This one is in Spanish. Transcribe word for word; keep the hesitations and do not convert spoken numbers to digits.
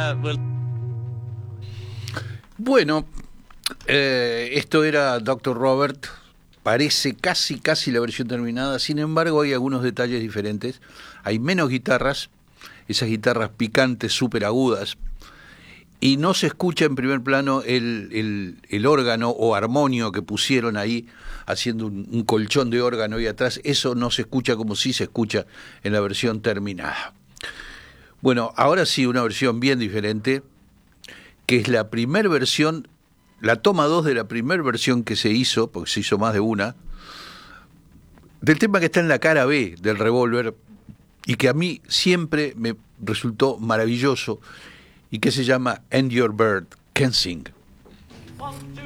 Bueno, eh, esto era doctor Robert. Parece casi, casi la versión terminada. Sin embargo, hay algunos detalles diferentes. Hay menos guitarras, esas guitarras picantes, súper agudas. Y no se escucha en primer plano el, el, el órgano o armonio que pusieron ahí, haciendo un, un colchón de órgano ahí atrás. Eso no se escucha como sí se escucha en la versión terminada. Bueno, ahora sí, una versión bien diferente, que es la primera versión, la toma dos de la primera versión que se hizo, porque se hizo más de una, del tema que está en la cara B del Revolver, y que a mí siempre me resultó maravilloso, y que se llama And Your Bird Can Sing.